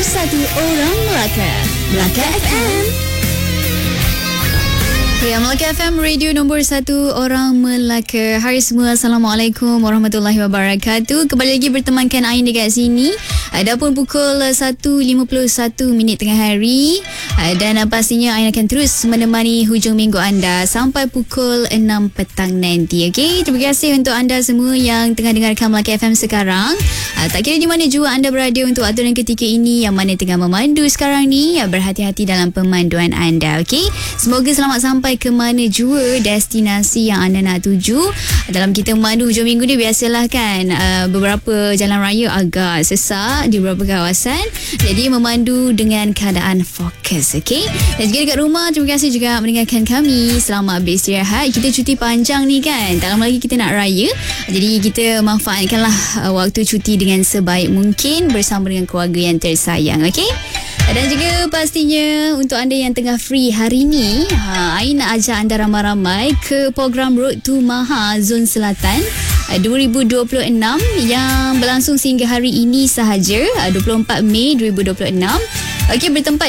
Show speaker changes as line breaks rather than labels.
Satu Orang Melaka. Melaka FM. Ya, Melaka FM, radio nombor 1 Orang Melaka. Hai semua, Assalamualaikum warahmatullahi wabarakatuh. Kembali lagi bertemankan Ain dekat sini. Dah pun pukul 1.51 tengah hari. Dan pastinya Ain akan terus menemani hujung minggu anda sampai pukul 6 petang nanti. Okay? Terima kasih untuk anda semua yang tengah dengarkan Melaka FM sekarang. Tak kira di mana jua anda berada untuk waktu dan ketika ini, yang mana tengah memandu sekarang ni, berhati-hati dalam pemanduan anda. Okay? Semoga selamat sampai ke mana jua destinasi yang anda nak tuju. Dalam kita memandu hujung minggu ni, biasalah kan, beberapa jalan raya agak sesak di beberapa kawasan. Jadi memandu dengan keadaan fokus. Okay? Dan juga dekat rumah, terima kasih juga mendengarkan kami. Selamat beristirahat. Kita cuti panjang ni kan, tak lama lagi kita nak raya. Jadi kita manfaatkanlah waktu cuti dengan sebaik mungkin bersama dengan keluarga yang tersayang. Okay? Dan juga pastinya untuk anda yang tengah free hari ni, Ain nak ajak anda ramai-ramai ke program Road to Maha Zon Selatan 2026 yang berlangsung sehingga hari ini sahaja, 24 Mei 2026. Okey, bertempat